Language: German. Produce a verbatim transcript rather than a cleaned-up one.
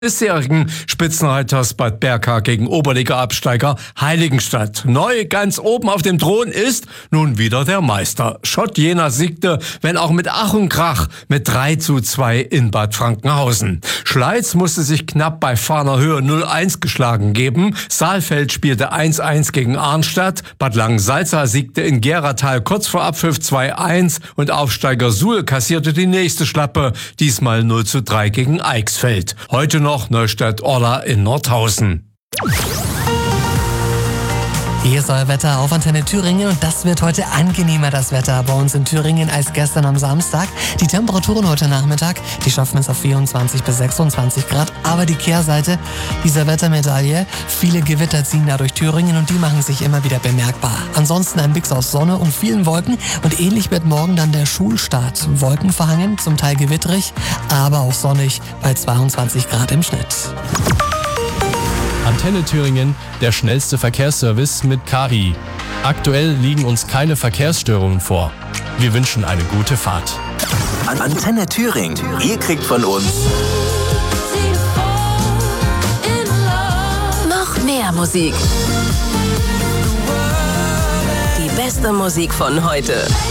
bisherigen Spitzenreiters Bad Berka gegen Oberliga-Absteiger Heiligenstadt. Neu ganz oben auf dem Thron ist nun wieder der Meister. Schott Jena siegte, wenn auch mit Ach und Krach, mit drei zu zwei in Bad Frankenhausen. Schleiz musste sich knapp bei Fahner Höhe null eins geschlagen geben. Saalfeld spielte eins eins gegen Arnstadt. Bad Langensalza siegte in Geratal kurz vor Abpfiff zwei eins und Aufsteiger Suhl kassierte die nächste Schlappe, diesmal null zu drei gegen Eichsfeld. Heute noch Neustadt-Orla in Nordhausen. Hier ist euer Wetter auf Antenne Thüringen und das wird heute angenehmer, das Wetter bei uns in Thüringen als gestern am Samstag. Die Temperaturen heute Nachmittag, die schaffen es auf vierundzwanzig bis sechsundzwanzig Grad, aber die Kehrseite dieser Wettermedaille, viele Gewitter ziehen da durch Thüringen und die machen sich immer wieder bemerkbar. Ansonsten ein Mix aus Sonne und vielen Wolken und ähnlich wird morgen dann der Schulstart. Wolken verhangen, zum Teil gewitterig, aber auch sonnig bei zweiundzwanzig Grad im Schnitt. Antenne Thüringen, der schnellste Verkehrsservice mit K I. Aktuell liegen uns keine Verkehrsstörungen vor. Wir wünschen eine gute Fahrt. Antenne Thüringen, ihr kriegt von uns noch mehr Musik. Die beste Musik von heute.